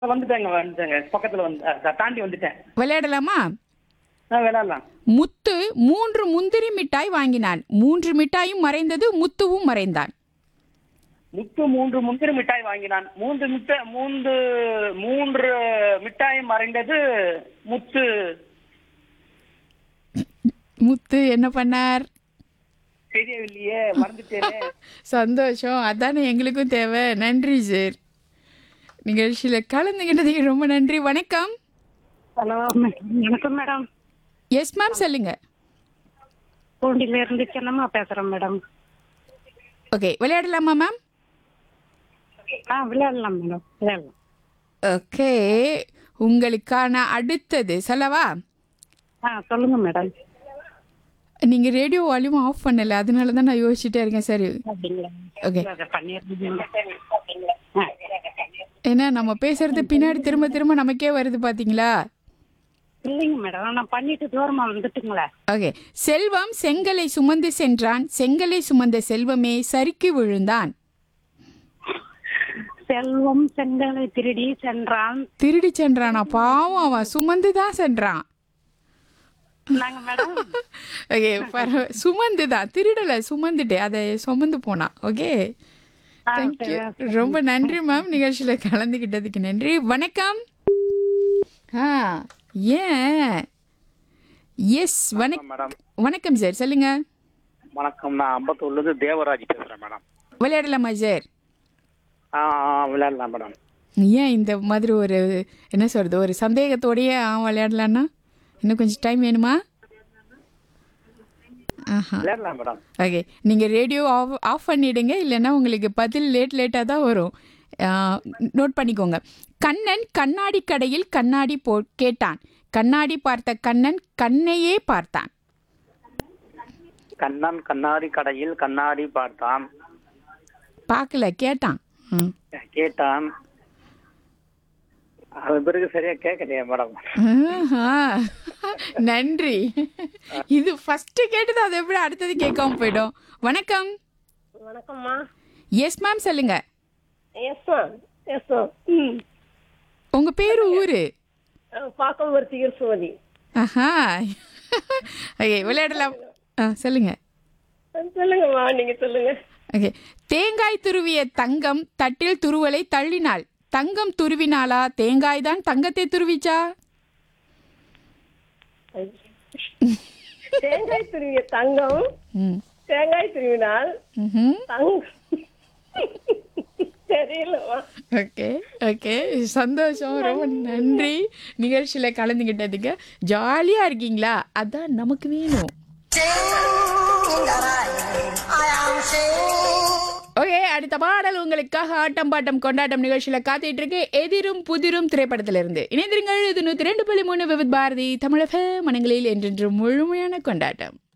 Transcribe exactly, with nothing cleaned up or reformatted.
வந்துட்டேங்க வந்துட்டேங்க பக்கத்துல வந்து அ, தாண்டி வந்துட்டேன். விளையாடலாமா? நான் விளையாடலாம். முத்து மூன்று முந்திரி மிட்டாய் வாங்கினான். மூன்று மிட்டாயும் மறைந்தது, முத்துவும் மறைந்தான். முத்து மூன்று முந்திரி மிட்டாய் வாங்கினான். மூன்று மிட்டாய் மூன்று மூன்று மிட்டாய் மறைந்தது. முத்து முத்து என்ன பண்ணார்? தெரியவில்லையே, மறந்துட்டேனே. சந்தோஷம், அதானே எங்களுக்கும் தேவை. நன்றி சார், நிகழ்ச்சியில் கலந்துகிட்டதுக்கு ரொம்ப நன்றி. வணக்கம். ஹலோ, வணக்கம் மேடம். எஸ் மேம், சொல்லுங்க. பூண்டில இருந்து சின்னம்மா பேசுறேன் மேடம். ஓகே, விளையாடலாமா மேம்? ஆ விளையாடலாம் மேடம், விளையாடலாம். ஓகே, உங்களுக்கான அடுத்தது சொல்லவா? ஆ சொல்லுங்க மேடம். நீங்கள் ரேடியோ வால்யூம் ஆஃப் பண்ணலை, அதனால தான் நான் யோசிச்சுட்டே இருக்கேன். சரி, அப்படிங்களா? ஓகே. அதை பண்ணிடுறீங்க. ஆ. ஏன்னா நம்ம பேசுறது பின்னாடி திரும்ப திரும்ப நமக்கே வருது பார்த்தீங்களா? இல்லைங்க மேடம், நான் பண்ணிட்டு தூரமா வந்துட்டுங்களே. ஓகே. செல்வம் செங்கலை சுமந்து சென்றான், செங்கலை சுமந்த செல்வமே சறுக்கி விழுந்தான். செல்வம் செங்கலை திருடி சென்றான். திருடி சென்றானா? பாவம், அவன் சுமந்து தான் சென்றான். நாங்க மேடம். ஓகே, பரவ சுமந்து தான், திருடலை, சுமந்துட்டு அதை சுமந்து போனான். ஓகே, ஆ, தேங்க்யூ, சரி. ரொம்ப நன்றி மேம். நிகழ்ச்சியில் கலந்துக்கிட்டதுக்கு நன்றி. வணக்கம். ஆ ஏன் எஸ் வணக்கம் மேடம் வணக்கம் சார், சொல்லுங்க. வணக்கம். நான் அம்பத்தூர்ல இருந்து தேவராஜ் பேசுறேன் மேடம். விளையாடலாமா சார்? ஆ ஆ, விளையாடலாம் மேடம். ஏன் இந்த மாதிரி ஒரு என்ன சொல்கிறது, ஒரு சந்தேகத்தோடையே ஆ விளையாடலான்னா இன்னும் கொஞ்சம் டைம் வேணுமா? ஆஹா, விளையாடலாம் மேடம். ஓகே. நீங்கள் ரேடியோ ஆஃப் ஆஃப் பண்ணிவிடுங்க, இல்லைன்னா உங்களுக்கு பதில் லேட் லேட்டாக தான் வரும். நோட் பண்ணிக்கோங்க. கண்ணன் கண்ணாடி கடையில் கண்ணாடி போ கேட்டான். கண்ணாடி பார்த்த கண்ணன் கண்ணையே பார்த்தான். கண்ணன் கண்ணாடி கடையில் கண்ணாடி பார்த்தான். பார்க்கல, கேட்டான். ம். கேட்டான். அது பிறகு சரியா கேட்கலையே மேடம். ஆஹா, நன்றி. இது ஃபர்ஸ்ட் கேட்டது, அது எப்படி அடுத்தது கேட்காம போயிடும். வணக்கம். வணக்கம்மா. எஸ் மேம், சொல்லுங்க. Yes ma'am. Yes ma'am. ம். உங்க பேரு ஊரு? பாக்கம் ஒரு தீர்சுவதி. ஆஹா, ஓகே, விளையாடலாம். ஆ சொல்லுங்க. சொல்லுங்கம்மா, நீங்க சொல்லுங்க. ஓகே. தேங்காய் துருவிய தங்கம் தட்டில் துருவலை தள்ளினாள். தங்கம் துருவினாளா, தேங்காய் தான் தங்கத்தை துருவிச்சா? தேங்காய் துருவிய தங்கம் ம். தேங்காய் துருவினால் ம்ஹும். தங்கம் தெரியலமா. ஓகே ஓகே, சந்தோஷம், ரொம்ப நன்றி. நிகழ்ச்சியில் கலந்துக்கிட்டதுக்கு. ஜாலியாக இருக்கீங்களா? அதான் நமக்கு வேணும். ஓகே, அடுத்த பாடல் உங்களுக்காக ஆட்டம் பாட்டம் கொண்டாட்டம் நிகழ்ச்சியில் காத்துட்டு இருக்கு. எதிரும் புதிரும் திரைப்படத்திலிருந்து இணைந்திருங்கள். இது நூற்றி ரெண்டு புள்ளி மூணு விவித் பாரதி தமிழக மனங்களில் என்றென்று முழுமையான கொண்டாட்டம்.